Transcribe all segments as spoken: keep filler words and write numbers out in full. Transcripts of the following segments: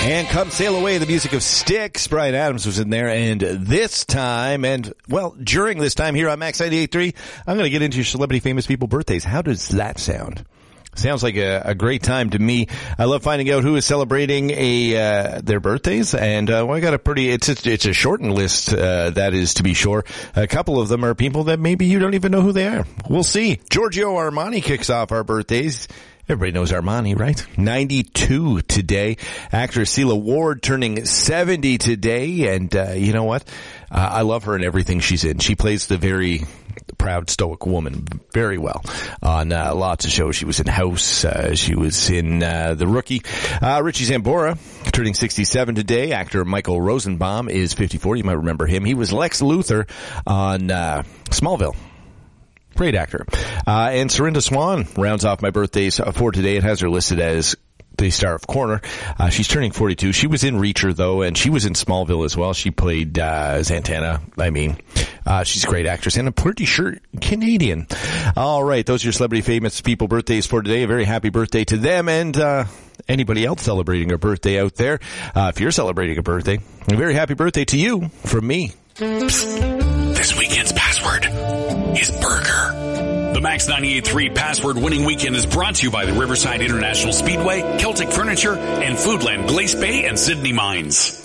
And Come Sail Away, the music of Styx. Bryan Adams was in there. And this time, and, well, during this time here on Max ninety-eight point three, I'm going to get into your celebrity famous people birthdays. How does that sound? Sounds like a, a great time to me. I love finding out who is celebrating a uh, their birthdays, and uh, well, I got a pretty it's a, it's a shortened list, uh, that is to be sure. A couple of them are people that maybe you don't even know who they are. We'll see. Giorgio Armani kicks off our birthdays. Everybody knows Armani, right? ninety-two today. Actress Celia Ward turning seventy today, and uh, you know what? Uh, I love her in everything she's in. She plays the very proud, stoic woman very well on uh, lots of shows. She was in House. Uh, she was in uh, The Rookie. Uh, Richie Zambora turning sixty-seven today. Actor Michael Rosenbaum is fifty-four. You might remember him. He was Lex Luthor on uh, Smallville. Great actor. Uh, and Serinda Swan rounds off my birthdays for today. It has her listed as the star of Corner. Uh, she's turning forty-two. She was in Reacher, though, and she was in Smallville as well. She played uh, Zatanna. I mean, uh, she's a great actress, and I'm pretty sure Canadian. All right, those are your celebrity famous people birthdays for today. A very happy birthday to them, and uh anybody else celebrating a birthday out there. Uh, if you're celebrating a birthday, a very happy birthday to you from me. Psst. This weekend's password is burger. The Max ninety-eight point three password winning weekend is brought to you by the Riverside International Speedway, Celtic Furniture, and Foodland Glace Bay and Sydney Mines.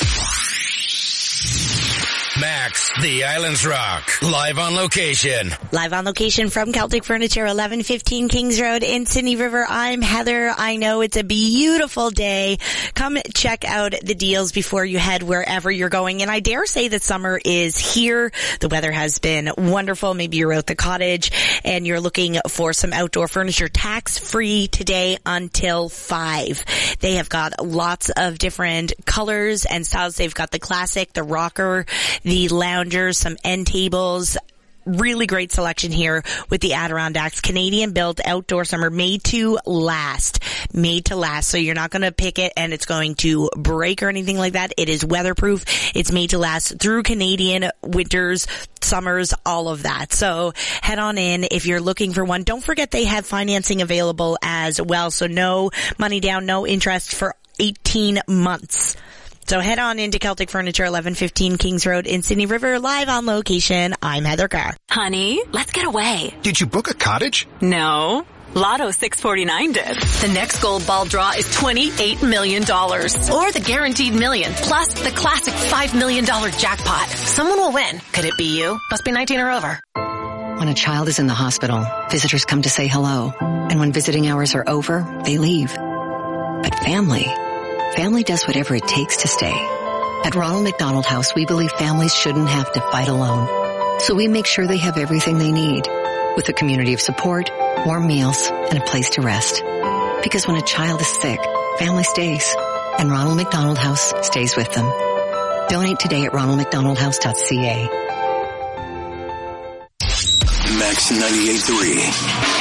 Max, the Islands Rock, live on location. Live on location from Celtic Furniture, eleven fifteen Kings Road in Sydney River. I'm Heather. I know it's a beautiful day. Come check out the deals before you head wherever you're going. And I dare say that summer is here. The weather has been wonderful. Maybe you're out the cottage and you're looking for some outdoor furniture tax-free today until five. They have got lots of different colors and styles. They've got the classic, the rocker, the loungers, some end tables. Really great selection here with the Adirondacks. Canadian built outdoor summer, made to last. Made to last. So you're not going to pick it and it's going to break or anything like that. It is weatherproof. It's made to last through Canadian winters, summers, all of that. So head on in if you're looking for one. Don't forget they have financing available as well. So no money down, no interest for eighteen months. So head on into Celtic Furniture, eleven fifteen Kings Road in Sydney River, live on location. I'm Heather Carr. Honey, let's get away. Did you book a cottage? No. Lotto six forty-nine did. The next gold ball draw is twenty-eight million dollars. Or the guaranteed million, plus the classic five million dollars jackpot. Someone will win. Could it be you? Must be nineteen or over. When a child is in the hospital, visitors come to say hello. And when visiting hours are over, they leave. But family... Family does whatever it takes to stay. At Ronald McDonald House, we believe families shouldn't have to fight alone. So we make sure they have everything they need, with a community of support, warm meals, and a place to rest. Because when a child is sick, family stays, and Ronald McDonald House stays with them. Donate today at ronald mcdonald house dot c a. Max ninety-eight point three.